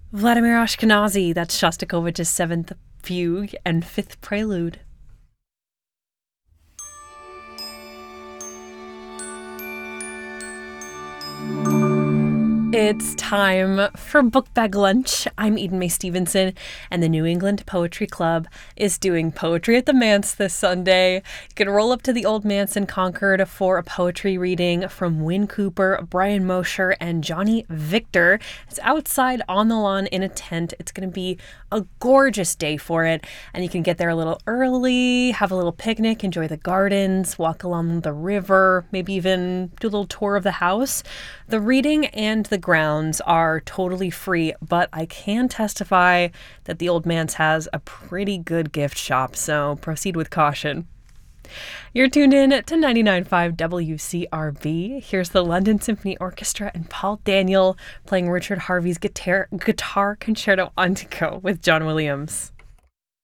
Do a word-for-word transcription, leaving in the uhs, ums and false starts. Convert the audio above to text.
Vladimir Ashkenazy, that's Shostakovich's seventh fugue and fifth prelude. It's time for Book Bag Lunch. I'm Eden May Stevenson, and the New England Poetry Club is doing Poetry at the Manse this Sunday. You can roll up to the Old Manse in Concord for a poetry reading from Win Cooper, Brian Mosher, and Johnny Victor. It's outside on the lawn in a tent. It's going to be a gorgeous day for it, and you can get there a little early, have a little picnic, enjoy the gardens, walk along the river, maybe even do a little tour of the house. The reading and the grounds are totally free, but I can testify that the Old Manse has a pretty good gift shop, so proceed with caution. You're tuned in to ninety-nine point five W C R B. Here's the London Symphony Orchestra and Paul Daniel playing Richard Harvey's guitar, guitar Concerto Antico with John Williams.